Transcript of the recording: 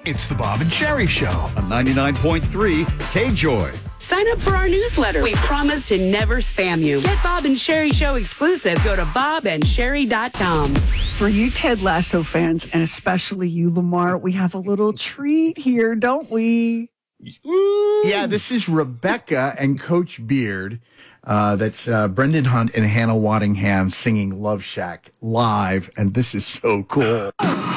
It's the Bob and Sherry Show. On 99.3 KJOY. Sign up for our newsletter. We promise to never spam you. Get Bob and Sherry Show exclusives. Go to bobandsherry.com. For you Ted Lasso fans, and especially you, Lamar, we have a little treat here, don't we? Yeah, this is Rebecca and Coach Beard. That's Brendan Hunt and Hannah Waddingham singing Love Shack live, and this is so cool.